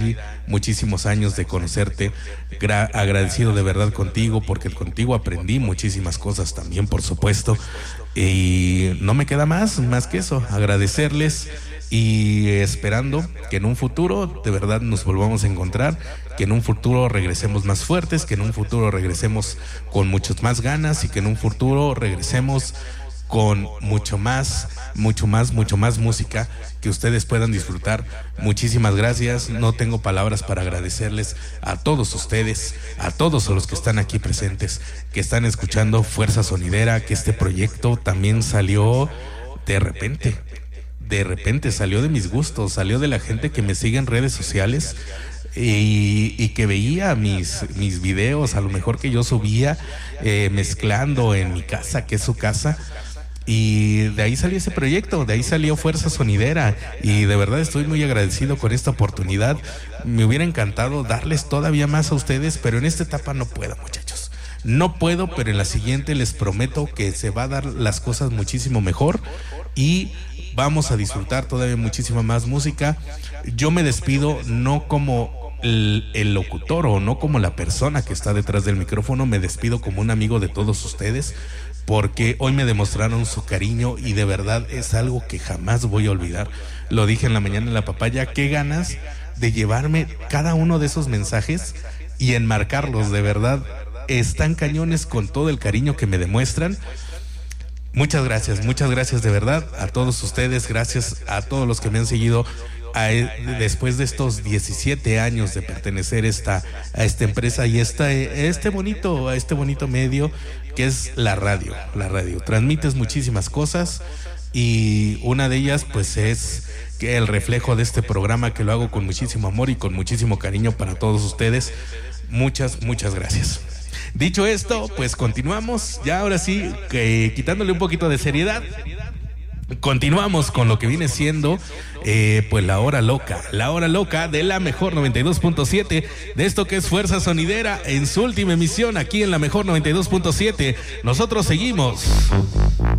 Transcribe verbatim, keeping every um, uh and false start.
Angie, muchísimos años de conocerte, Gra- agradecido de verdad contigo, porque contigo aprendí muchísimas cosas también, por supuesto, y no me queda más, más que eso, agradecerles y esperando que en un futuro de verdad nos volvamos a encontrar, que en un futuro regresemos más fuertes, que en un futuro regresemos con muchas más ganas y que en un futuro regresemos con mucho más, mucho más, mucho más música que ustedes puedan disfrutar. Muchísimas gracias, no tengo palabras para agradecerles a todos ustedes, a todos los que están aquí presentes, que están escuchando Fuerza Sonidera, que este proyecto también salió de repente, de repente salió de mis gustos, salió de la gente que me sigue en redes sociales. Y, y que veía mis, mis videos, a lo mejor que yo subía eh, mezclando en mi casa, que es su casa. Y de ahí salió ese proyecto, de ahí salió Fuerza Sonidera. Y de verdad estoy muy agradecido con esta oportunidad. Me hubiera encantado darles todavía más a ustedes, pero en esta etapa no puedo, muchachos. No puedo, pero en la siguiente les prometo que se va a dar las cosas muchísimo mejor y vamos a disfrutar todavía muchísima más música. Yo me despido no como El, el locutor o no como la persona que está detrás del micrófono, me despido como un amigo de todos ustedes, porque hoy me demostraron su cariño y de verdad es algo que jamás voy a olvidar. Lo dije en la mañana en la papaya, qué ganas de llevarme cada uno de esos mensajes y enmarcarlos, de verdad están cañones con todo el cariño que me demuestran. Muchas gracias, muchas gracias de verdad a todos ustedes, gracias a todos los que me han seguido a, después de estos diecisiete años de pertenecer esta, a esta empresa y esta, este bonito, a este bonito medio que es la radio. La radio transmites muchísimas cosas y una de ellas pues es que el reflejo de este programa que lo hago con muchísimo amor y con muchísimo cariño para todos ustedes. Muchas, muchas gracias. Dicho esto, pues continuamos ya ahora sí, eh, quitándole un poquito de seriedad. Continuamos con lo que viene siendo eh, pues la hora loca, la hora loca de la Mejor noventa y dos punto siete, de esto que es Fuerza Sonidera en su última emisión aquí en la Mejor noventa y dos punto siete. Nosotros seguimos.